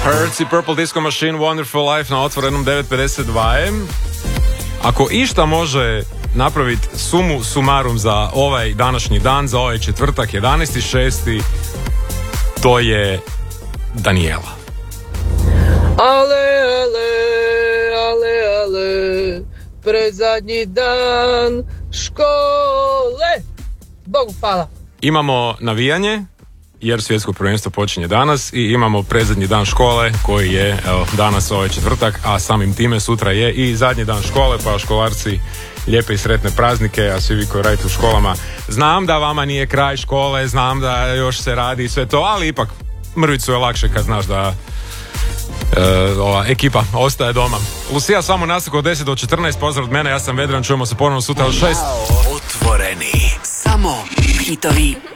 Hertz i Purple Disco Machine, Wonderful Life na otvorenom 9.52. Ako išta može napraviti sumu sumarum za ovaj današnji dan, za ovaj četvrtak 11.6. to je Daniela. Ale, predzadnji dan škole. Bogu hvala. Imamo navijanje, jer svjetsko prvenstvo počinje danas, i imamo predzadnji dan škole koji je danas ovaj četvrtak, a samim time sutra je i zadnji dan škole, pa školarci lijepe i sretne praznike, a svi vi koji radite u školama, znam da vama nije kraj škole, znam da još se radi i sve to, ali ipak mrvicu je lakše kad znaš da ova ekipa ostaje doma. Lucija, samo nastavak od 10 do 14, pozdrav od mene, ja sam Vedran, čujemo se ponovno sutra od 6. Otvoreni, samo hitovi.